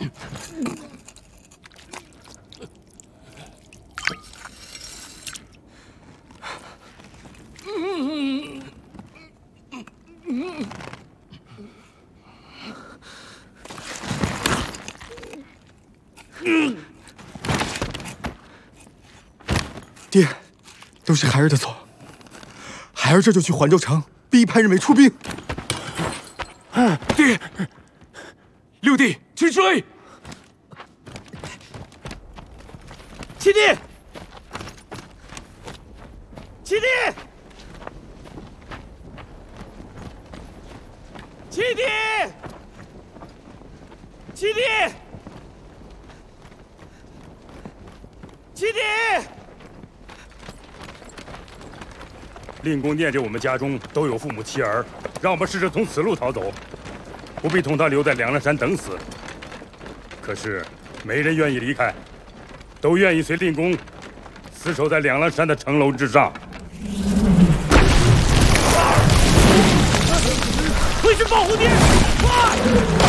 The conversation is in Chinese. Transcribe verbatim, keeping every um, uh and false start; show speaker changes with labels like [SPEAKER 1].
[SPEAKER 1] 爹，都是孩儿的错。孩儿这就去环州城逼潘仁美出兵。
[SPEAKER 2] 爹，六弟去追！
[SPEAKER 3] 七弟，七弟，七弟，七弟，七弟！
[SPEAKER 4] 令公念着我们家中都有父母妻儿，让我们试着从此路逃走，不必同他留在两梁山等死。可是没人愿意离开，都愿意随令公死守在两梁山的城楼之上。
[SPEAKER 3] 回去保护爹！快！